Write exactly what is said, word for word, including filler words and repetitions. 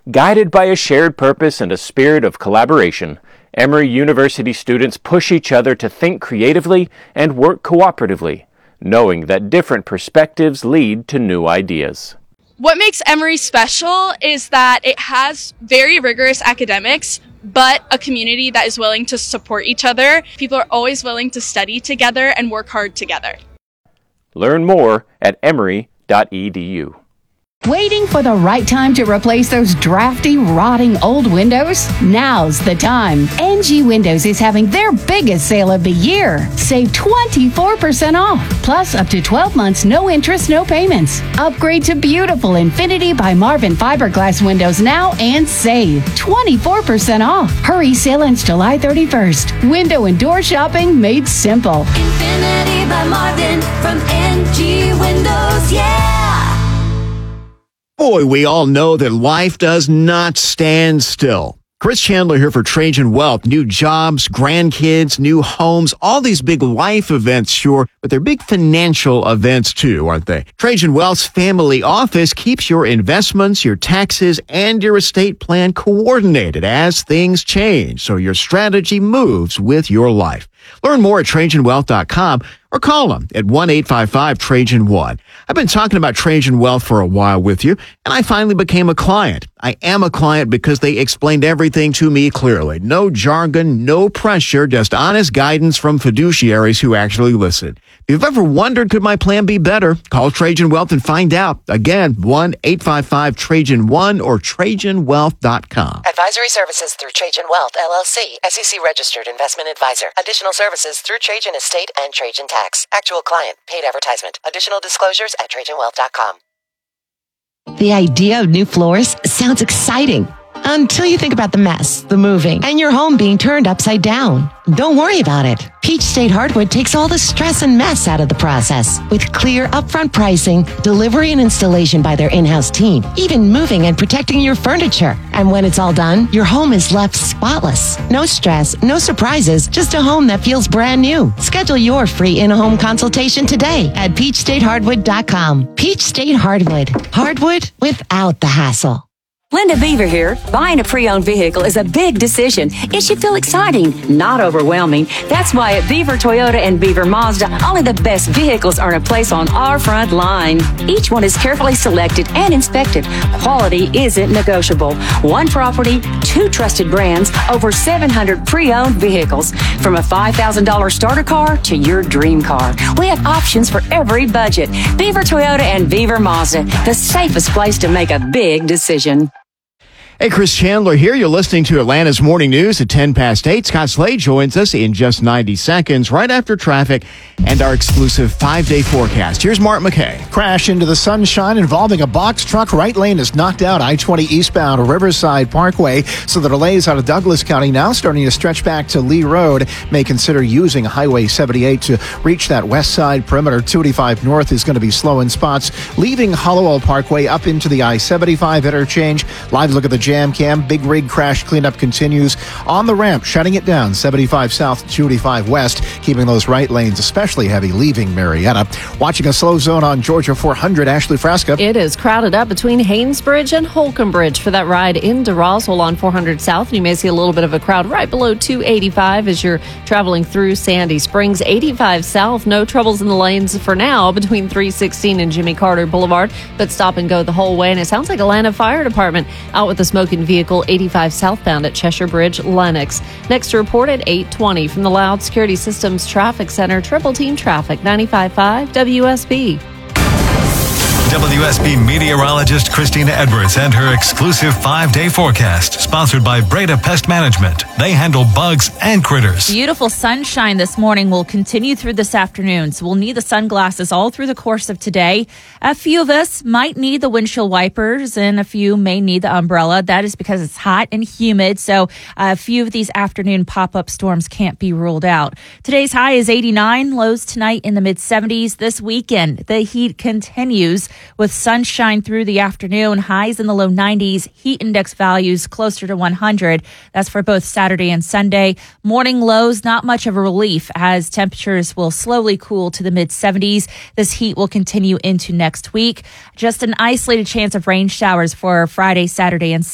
Guided by a shared purpose and a spirit of collaboration, Emory University students push each other to think creatively and work cooperatively, knowing that different perspectives lead to new ideas. What makes Emory special is that it has very rigorous academics, but a community that is willing to support each other. People are always willing to study together and work hard together. Learn more at emory dot e d u. Waiting for the right time to replace those drafty, rotting old windows? Now's the time. N G Windows is having their biggest sale of the year. Save twenty-four percent off, plus up to twelve months, no interest, no payments. Upgrade to beautiful Infinity by Marvin fiberglass windows now and save twenty-four percent off. Hurry, sale ends July thirty-first. Window and door shopping made simple. Infinity by Marvin from N G Windows, yeah! Boy, we all know that life does not stand still. Chris Chandler here for Trajan Wealth. New jobs, grandkids, new homes, all these big life events, sure, but they're big financial events too, aren't they? Trajan Wealth's family office keeps your investments, your taxes, and your estate plan coordinated as things change, so your strategy moves with your life. Learn more at Trajan Wealth dot com or call them at one eight five five Trajan one. I've been talking about Trajan Wealth for a while with you, and I finally became a client. I am a client because they explained everything to me clearly. No jargon, no pressure, just honest guidance from fiduciaries who actually listen. If you've ever wondered, could my plan be better? Call Trajan Wealth and find out. Again, one eight five five Trajan one or Trajan Wealth dot com. Advisory services through Trajan Wealth, L L C, S E C registered investment advisor. Additional services through Trajan Estate and Trajan Tax. Actual client, paid advertisement. Additional disclosures at Trajan Wealth dot com. The idea of new floors sounds exciting until you think about the mess, the moving, and your home being turned upside down. Don't worry about it. Peach State Hardwood takes all the stress and mess out of the process with clear upfront pricing, delivery and installation by their in-house team, even moving and protecting your furniture. And when it's all done, your home is left spotless. No stress, no surprises, just a home that feels brand new. Schedule your free in-home consultation today at peach state hardwood dot com. Peach State Hardwood. Hardwood without the hassle. Linda Beaver here. Buying a pre-owned vehicle is a big decision. It should feel exciting, not overwhelming. That's why at Beaver Toyota and Beaver Mazda, only the best vehicles earn a place on our front line. Each one is carefully selected and inspected. Quality isn't negotiable. One property, two trusted brands, over seven hundred pre-owned vehicles. From a five thousand dollars starter car to your dream car. We have options for every budget. Beaver Toyota and Beaver Mazda, the safest place to make a big decision. Hey, Chris Chandler here. You're listening to Atlanta's Morning News at ten past eight. Scott Slade joins us in just ninety seconds, right after traffic and our exclusive five-day forecast. Here's Mark McKay. Crash into the sunshine involving a box truck. Right lane is knocked out. I twenty eastbound Riverside Parkway. So the delays out of Douglas County now starting to stretch back to Lee Road. May consider using Highway seventy-eight to reach that west side perimeter. two eighty-five north is going to be slow in spots. Leaving Hollowell Parkway up into the I seventy-five interchange. Live look at the jam cam. Big rig crash cleanup continues on the ramp, shutting it down. seventy-five south, two eighty-five west, keeping those right lanes especially heavy leaving Marietta. Watching a slow zone on Georgia four hundred. Ashley Frasca. It is crowded up between Haynesbridge and Holcomb Bridge for that ride into Roswell on four hundred south. You may see a little bit of a crowd right below two eighty-five as you're traveling through Sandy Springs. eighty-five south, no troubles in the lanes for now between three sixteen and Jimmy Carter Boulevard, but stop and go the whole way. And it sounds like Atlanta Fire Department out with the smoking vehicle eighty-five southbound at Cheshire Bridge, Lenox. Next to report at eight twenty from the Loud Security Systems Traffic Center, Triple Team Traffic, ninety-five point five W S B. W S B meteorologist Christina Edwards and her exclusive five-day forecast, sponsored by Breda Pest Management. They handle bugs and critters. Beautiful sunshine this morning will continue through this afternoon, so we'll need the sunglasses all through the course of today. A few of us might need the windshield wipers, and a few may need the umbrella. That is because it's hot and humid, so a few of these afternoon pop-up storms can't be ruled out. Today's high is eighty-nine, lows tonight in the mid-seventies. This weekend, the heat continues with sunshine through the afternoon, highs in the low nineties, heat index values closer to one hundred. That's for both Saturday and Sunday. Morning lows, not much of a relief as temperatures will slowly cool to the mid-seventies. This heat will continue into next week. Just an isolated chance of rain showers for Friday, Saturday, and